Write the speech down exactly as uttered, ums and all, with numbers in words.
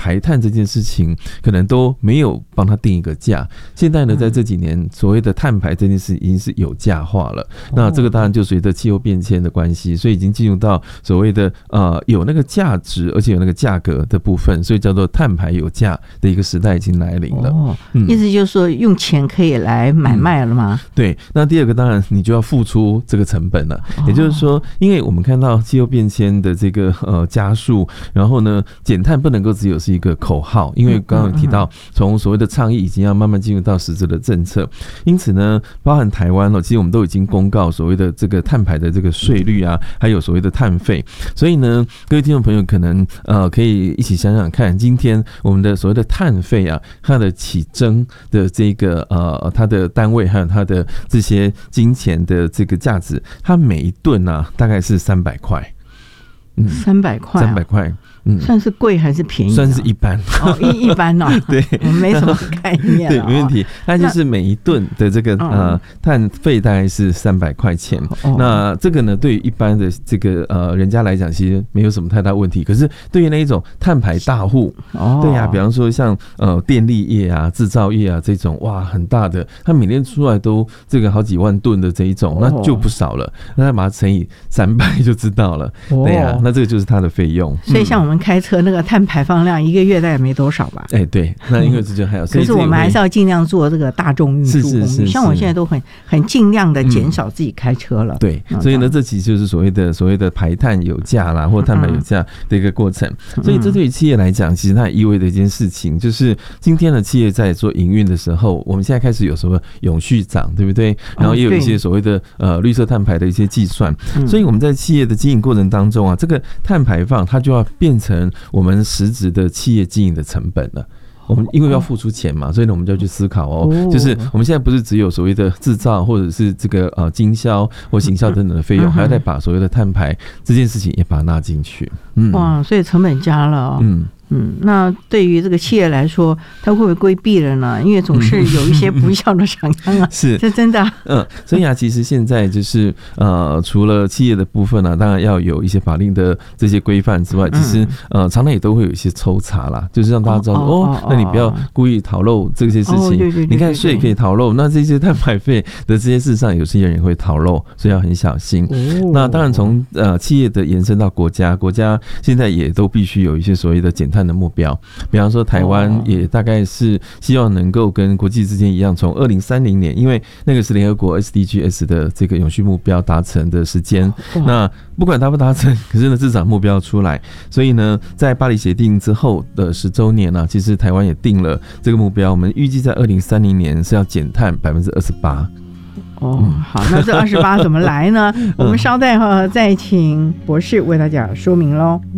排碳这件事情可能都没有帮他定一个价。现在呢，在这几年所谓的碳排这件事已经是有价化了。那这个当然就随着气候变迁的关系，所以已经进入到所谓的呃有那个价值，而且有那个价格的部分，所以叫做碳排有价的一个时代已经来临了。 哦，嗯、意思就是说用钱可以来买卖了吗？嗯、 对。那第二个当然你就要付出这个成本了，哦、也就是说，因为我们看到气候变迁的这个呃加速，然后呢，减碳不能够只有是一个口号，因为刚刚有提到从所谓的倡议已经要慢慢进入到实质的政策，因此呢，包含台湾哦，其实我们都已经公告所谓的这个碳排的这个税率啊，还有所谓的碳费，所以呢，各位听众朋友可能呃可以一起想想看，今天我们的所谓的碳费啊，它的起征的这个呃它的单位还有它的这些金钱的这个价值，它每一吨啊大概是三百块， 嗯，三百块， 三百块。嗯， 算是贵还是便宜、啊？ 算是一般哦，一一般哦。 对， 我没什么概念、哦。 对，没问题。那就是每一吨的这个呃碳费大概是三百块钱。哦、那这个呢，对于一般的这个呃人家来讲，其实没有什么太大问题。可是对于那一种碳排大户，哦，对呀、啊，比方说像呃电力业啊、制造业啊这种，哇，很大的，它每年出来都这个好几万吨的这一种，那就不少了。那把它乘以三百就知道了。哦、对呀、啊，那这个就是它的费用。 所以像我们开车那个碳排放量一个月大概没多少吧？ 哎、欸，对，那因为这就还有， 可是我们还是要尽量做这个大众运输工具。是是是是，像我现在都很很尽量的减少自己开车了。嗯、对，所以呢，这其实就是所谓的所谓的排碳有价啦，或碳排有价的一个过程。嗯、所以这对于企业来讲，其实它也意味着一件事情，就是今天的企业在做营运的时候，我们现在开始有什么永续长，对不对？然后也有一些所谓的呃绿色碳排的一些计算。嗯、所以我们在企业的经营过程当中啊，这个碳排放它就要变成我们实质的企业经营的成本了。我们因为要付出钱嘛，所以呢，我们就要去思考哦，就是我们现在不是只有所谓的制造或者是这个呃经销或行销等等的费用，还要再把所谓的碳排这件事情也把它纳进去。嗯，哇，所以成本加了哦。嗯。嗯，那对于这个企业来说，它会不会规避了呢？因为总是有一些不孝的厂商啊， 是这真的、啊。 嗯，所以啊，其实现在就是呃，除了企业的部分呢、啊，当然要有一些法令的这些规范之外，其实呃，常常也都会有一些抽查啦，就是让大家知道说，哦，那你不要故意逃漏这些事情。哦、对对对对，你看税可以逃漏，那这些碳排费的这些事上，有些人也会逃漏，所以要很小心。哦、那当然从呃企业的延伸到国家，国家现在也都必须有一些所谓的减碳的目标，比方说台湾也大概是希望能够跟国际之间一样，从二零三零年，因为那个是联合国 S D Gs 的这个永续目标达成的时间，那不管达不达成，可是呢至少目标出来，所以呢在巴黎协定之后的十周年啊，其实台湾也定了这个目标，我们预计在二零三零年是要减碳百分之二十八。 哦，好，那这二十八怎么来呢？我们稍待后再请博士为大家说明喽。